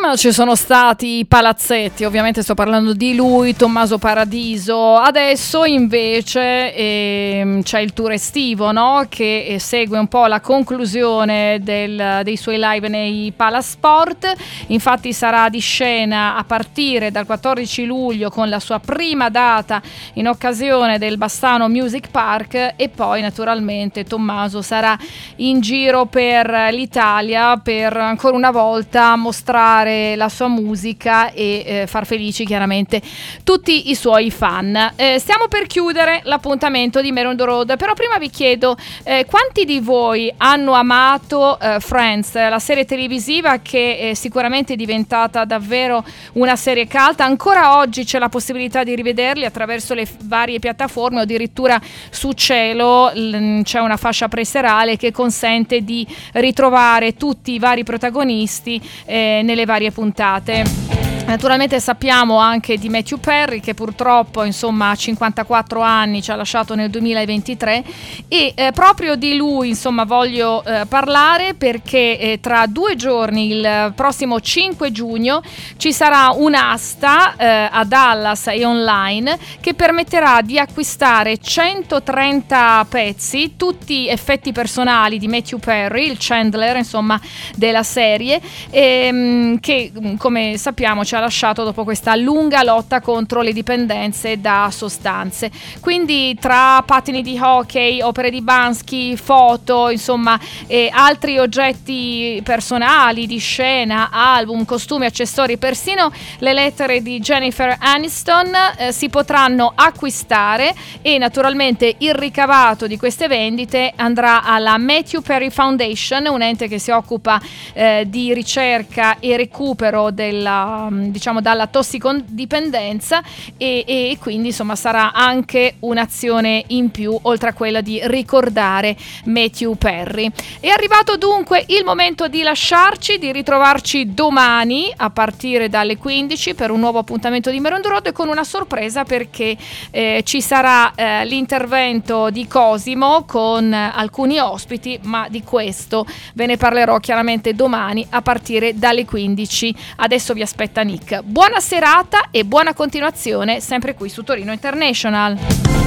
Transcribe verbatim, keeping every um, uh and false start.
ci sono stati i palazzetti, ovviamente sto parlando di lui, Tommaso Paradiso. Adesso invece ehm, c'è il tour estivo, no? Che eh, segue un po' la conclusione del, dei suoi live nei Palasport. Infatti sarà di scena a partire dal quattordici luglio con la sua prima data in occasione del Bassano Music Park, e poi naturalmente Tommaso sarà in giro per l'Italia per ancora una volta mostrare la sua musica e eh, far felici chiaramente tutti i suoi fan. Eh, stiamo per chiudere l'appuntamento di Meron the Road, però prima vi chiedo eh, quanti di voi hanno amato eh, Friends, la serie televisiva che eh, sicuramente è diventata davvero una serie cult. Ancora oggi c'è la possibilità di rivederli attraverso le f- varie piattaforme, o addirittura su Cielo l- c'è una fascia preserale che consente di ritrovare tutti i vari protagonisti eh, nelle varie puntate. Naturalmente sappiamo anche di Matthew Perry, che purtroppo insomma a cinquantaquattro anni ci ha lasciato nel duemilaventitré, e eh, proprio di lui insomma voglio eh, parlare perché eh, tra due giorni, il prossimo cinque giugno, ci sarà un'asta eh, a Dallas e online che permetterà di acquistare centotrenta pezzi, tutti effetti personali di Matthew Perry, il Chandler insomma della serie, ehm, che come sappiamo ci ha lasciato dopo questa lunga lotta contro le dipendenze da sostanze. Quindi tra pattini di hockey, opere di Bansky, foto, insomma eh, altri oggetti personali di scena, album, costumi, accessori, persino le lettere di Jennifer Aniston eh, si potranno acquistare, e naturalmente il ricavato di queste vendite andrà alla Matthew Perry Foundation, un ente che si occupa eh, di ricerca e recupero della diciamo dalla tossicodipendenza, e, e quindi insomma sarà anche un'azione in più oltre a quella di ricordare Matthew Perry. È arrivato dunque il momento di lasciarci, di ritrovarci domani a partire dalle quindici per un nuovo appuntamento di Meron the Road, e con una sorpresa perché eh, ci sarà eh, l'intervento di Cosimo con alcuni ospiti, ma di questo ve ne parlerò chiaramente domani a partire dalle quindici. Adesso vi aspetta Nick. Buona serata e buona continuazione sempre qui su Torino International.